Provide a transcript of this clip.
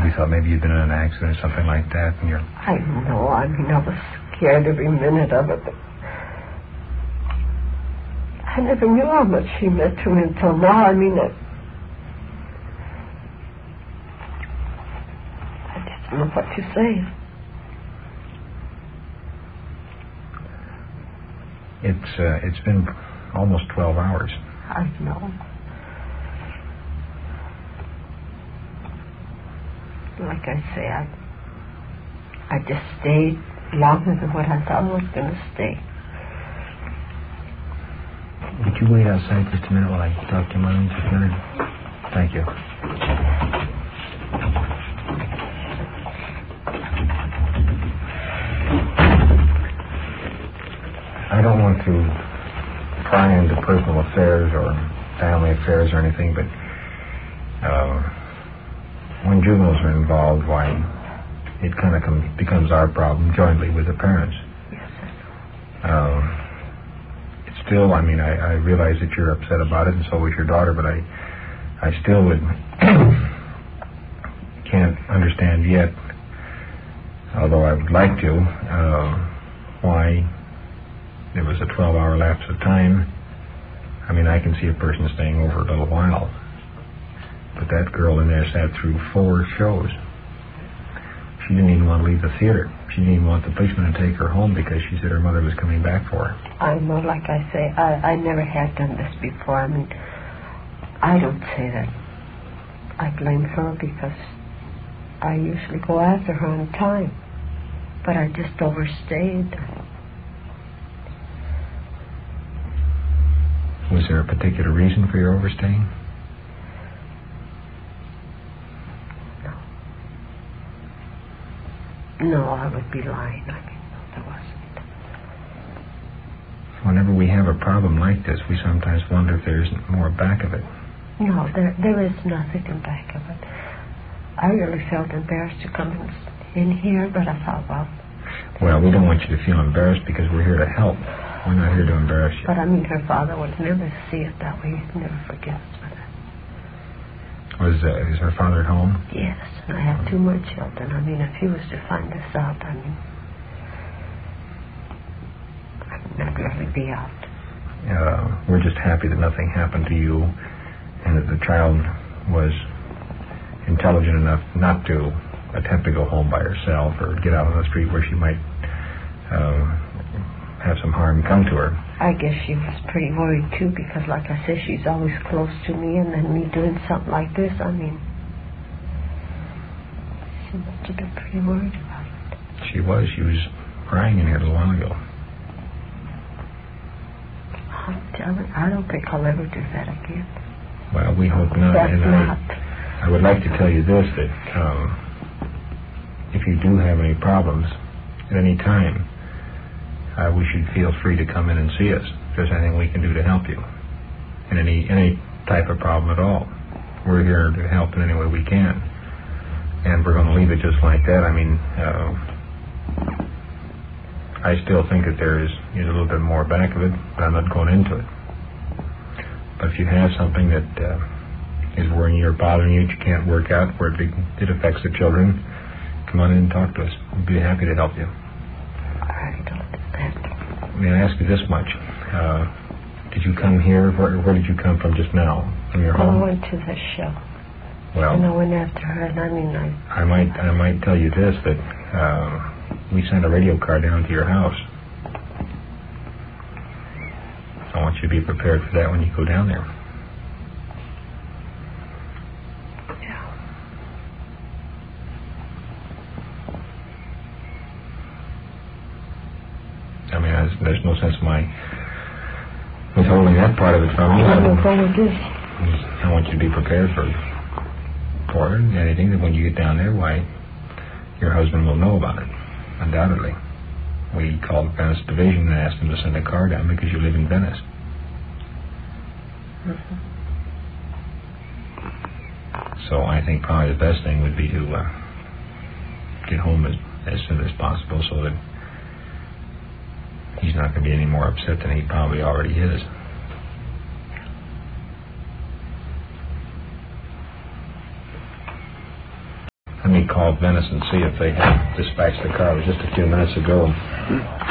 We thought maybe you'd been in an accident or something like that, and you're... I know. I mean, I was scared every minute of it, but I never knew how much she meant to me until now. I mean, I just don't know what to say. It's been almost 12 hours. I know. Like I say, I just stayed longer than what I thought I was going to stay. Would you wait outside just a minute while I talk to your mother just a minute? Thank you. I don't want to pry into personal affairs or family affairs or anything, but when juveniles are involved, why, it kind of becomes our problem jointly with the parents. Yes, It's still, I mean, I realize that you're upset about it, and so is your daughter, but I still would can't understand yet, although I would like to, why there was a 12-hour lapse of time. I mean, I can see a person staying over a little while, but that girl in there sat through 4 shows. She didn't even want to leave the theater. She didn't even want the policeman to take her home because she said her mother was coming back for her. I know, like I say, I never had done this before. I mean, I don't say that I blame her because I usually go after her on time, but I just overstayed. Was there a particular reason for your overstaying? No, I would be lying. I mean, no, there wasn't. Whenever we have a problem like this, we sometimes wonder if there isn't more back of it. No, there is nothing in back of it. I really felt embarrassed to come in here, but I thought, well, we don't want you to feel embarrassed because we're here to help. We're not here to embarrass you. But I mean, her father would never see it that way. He'd never forget us for that. Is her father at home? Yes, and I have 2 more children. I mean, if he was to find this out, I mean, I'd really be out. We're just happy that nothing happened to you and that the child was intelligent enough not to attempt to go home by herself or get out on the street where she might have some harm come to her. I guess she was pretty worried too, because like I said, she's always close to me, and then me doing something like this, I mean, she must have been pretty worried about it. She was crying in here a little while ago. I'm telling you, I don't think I'll ever do that again. Well, we hope not. That's and not. I would like to tell you this, that if you do have any problems at any time, we should feel free to come in and see us. If there's anything we can do to help you in any type of problem at all, we're here to help in any way we can. And we're going to leave it just like that. I mean, I still think that there is a little bit more back of it, but I'm not going into it. But if you have something that is worrying you or bothering you that you can't work out, where it affects the children, come on in and talk to us. We'd be happy to help you. I don't understand. May I ask you this much? Did you come here? Where did you come from just now? From your home? I went to the show. Well, and I went after her, and I mean, I might tell you this, that we sent a radio car down to your house. I want you to be prepared for that when you go down there. Yeah. I mean, there's no sense in my withholding that part of it from you. I don't know what it is. I want you to be prepared for anything, that when you get down there, why, your husband will know about it, undoubtedly. We called the Venice Division and asked them to send a car down because you live in Venice. Mm-hmm. So I think probably the best thing would be to get home as soon as possible, so that he's not going to be any more upset than he probably already is. me call Venice and see if they have dispatched the car. It was just a few minutes ago.